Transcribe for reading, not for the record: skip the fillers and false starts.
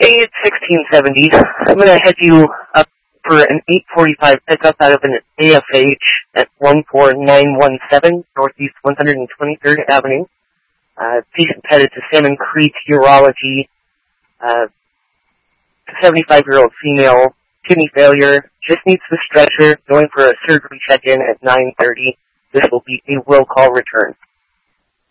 Today it's 1670. I'm going to head you up for an 8:45 pickup out of an AFH at 14917 Northeast 123rd Avenue. Patient headed to Salmon Creek Urology. 75-year-old female, kidney failure, just needs the stretcher, going for a surgery check-in at 9:30. This will be a will call return.